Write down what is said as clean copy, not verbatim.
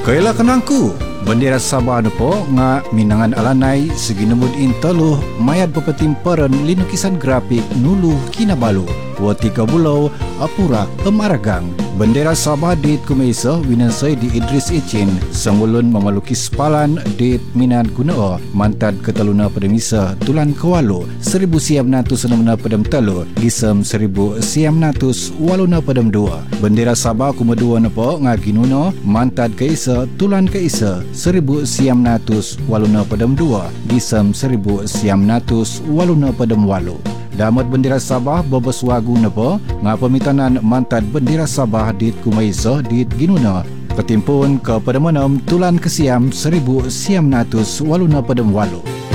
Kailah kenangku, bendera Sabah depo nga minangan alanai segi numud intoluh mayat pepetim peren linukisan grafik nulu kinabalu. Watika bulau apura emaragang. Bendera Sabah dit kumaisa winansai di Idris Icin sangulun memelukis palan dit minan gunao mantad ketaluna pada misa tulan kewalu 1906 padam telu gisem 1908 padam dua. Bendera Sabah kumedua nepo ngaginuno mantad keisa tulan keisa 1908 padam dua gisem 1908 padam walu. Damat bendera Sabah bobos wagu nepo nga pemitanan mantad bendera Sabah dit kumaiso dit ginuna ketimpun ke pada menom tulan kesiam 1908 padam walu.